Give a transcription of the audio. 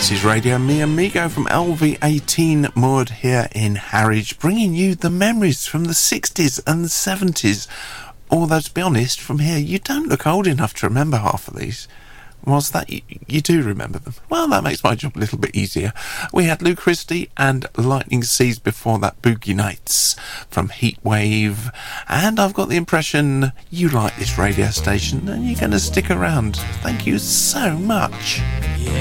This is Radio Me Amigo from LV18 moored here in Harwich, bringing you the memories from the 60s and the 70s. Although, to be honest, from here, you don't look old enough to remember half of these. Whilst that, you do remember them. Well, that makes my job a little bit easier. We had Lou Christie and Lightning Seas before that, Boogie Nights from Heatwave. And I've got the impression you like this radio station and you're going to stick around. Thank you so much. Yeah.